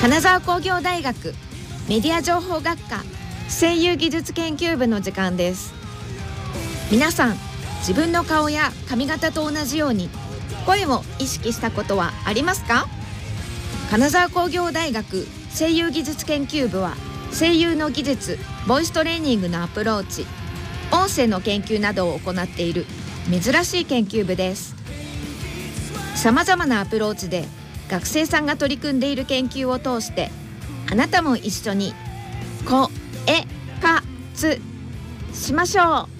金沢工業大学メディア情報学科声優技術研究部の時間です。皆さん、自分の顔や髪型と同じように声を意識したことはありますか？金沢工業大学声優技術研究部は、声優の技術、ボイストレーニングのアプローチ、音声の研究などを行っている珍しい研究部です。さまざまなアプローチで学生さんが取り組んでいる研究を通して、あなたも一緒に声活しましょう。